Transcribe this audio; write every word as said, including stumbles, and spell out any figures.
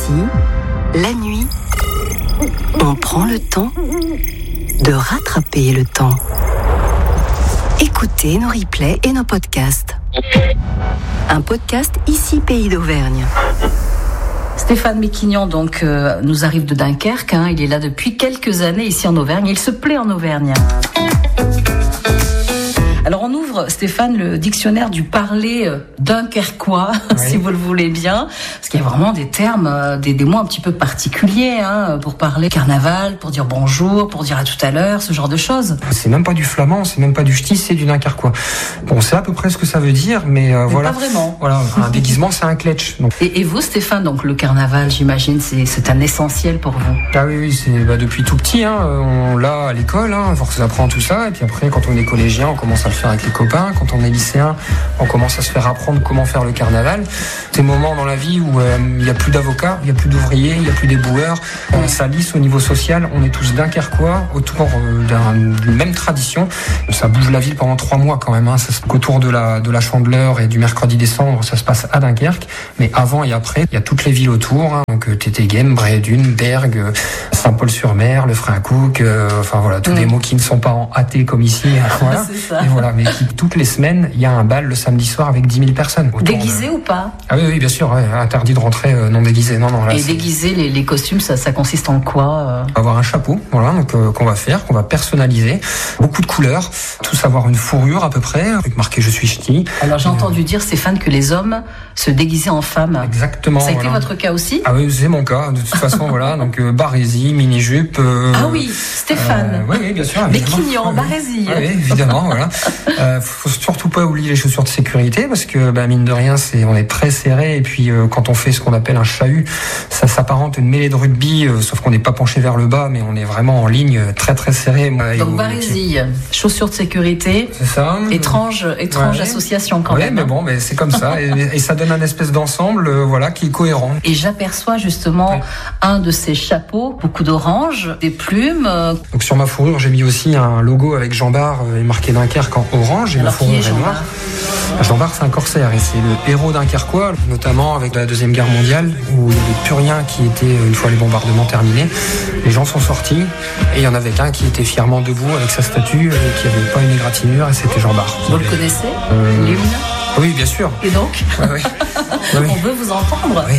la nuit, on prend le temps de rattraper le temps. Écoutez nos replays et nos podcasts. Un podcast ici Pays d'Auvergne. Stéphane Méquignan donc euh, nous arrive de Dunkerque. Hein. Il est là depuis quelques années ici en Auvergne. Il se plaît en Auvergne. Alors on ouvre, Stéphane, le dictionnaire du parler euh, dunkerquois, oui. si vous le voulez bien, parce qu'il y a vraiment des termes, euh, des, des mots un petit peu particuliers hein, pour parler carnaval, pour dire bonjour, pour dire à tout à l'heure, ce genre de choses. C'est même pas du flamand, c'est même pas du ch'ti, c'est du dunkerquois. Bon, c'est à peu près ce que ça veut dire, mais, euh, mais voilà. Pas vraiment. Voilà, un déguisement, c'est un kletch. Donc. Et, et vous, Stéphane, donc le carnaval, j'imagine, c'est, c'est un essentiel pour vous. Ah oui, oui, c'est bah, depuis tout petit, hein, on l'a à l'école, hein, on apprend tout ça, et puis après, quand on est collégien, on commence à le faire avec les copains. Quand on est lycéen, on commence à se faire apprendre comment faire le carnaval. Ces moments dans la vie où euh, il n'y a plus d'avocats, il n'y a plus d'ouvriers, il n'y a plus d'éboueurs. Euh, ça lisse au niveau social. On est tous dunkerquois autour euh, d'un, d'une même tradition. Ça bouge la ville pendant trois mois quand même. Hein. Ça, autour de la, de la Chandeleur et du mercredi décembre, ça se passe à Dunkerque. Mais avant et après, il y a toutes les villes autour. Hein. Donc Tétéghem, Brédune, Bergues, Saint-Paul-sur-Mer, le Fréacouk. Euh, enfin voilà, tous mmh. des mots qui ne sont pas en athée comme ici. Voilà. C'est ça. Et voilà, mais qui, toutes les semaines, il y a un bal le samedi soir avec dix mille personnes. Déguisé de... ou pas? Ah oui, oui, bien sûr, ouais, interdit de rentrer euh, non déguisé. Non, non, là, et c'est... déguisé, les, les costumes, ça, ça consiste en quoi euh... Avoir un chapeau, voilà, donc euh, qu'on va faire, qu'on va personnaliser, beaucoup de couleurs, tous avoir une fourrure à peu près, avec marqué je suis ch'ti. Alors j'ai et, entendu euh... dire, Stéphane, que les hommes se déguisaient en femmes. Exactement. Ça a été voilà. votre cas aussi? Ah oui, c'est mon cas, de toute façon, voilà, donc euh, barésie, mini-jupe. Euh, ah oui, Stéphane. Euh, oui, oui, bien sûr. Méquignan, barésie. Oui, évidemment, voilà. Euh, faut surtout pas oublier les chaussures de sécurité parce que bah, mine de rien c'est on est très serré et puis euh, quand on fait ce qu'on appelle un chahut ça s'apparente à une mêlée de rugby euh, sauf qu'on n'est pas penché vers le bas mais on est vraiment en ligne euh, très très serré. Donc barésie, chaussures de sécurité. C'est ça. Étrange, étrange ouais. association quand ouais, même. mais bon, mais c'est comme ça et, et ça donne un espèce d'ensemble euh, voilà qui est cohérent. Et j'aperçois justement ouais. un de ces chapeaux, beaucoup d'orange, des plumes. Euh... Donc sur ma fourrure j'ai mis aussi un logo avec Jean Bart euh, et marqué Dunkerque en orange et alors la fourrure est Jean est noire. Jean Bart, c'est un corsaire et c'est le héros dunkerquois, notamment avec la Deuxième Guerre mondiale, où il y a des Puriens qui étaient, une fois les bombardements terminés, les gens sont sortis, et il y en avait qu'un qui était fièrement debout avec sa statue, et qui n'avait pas une égratignure, et c'était Jean Bart. Vous le connaissez, euh... l'hymne? Oui, bien sûr. Et donc ouais, ouais. Ouais, on veut vous entendre. Oui.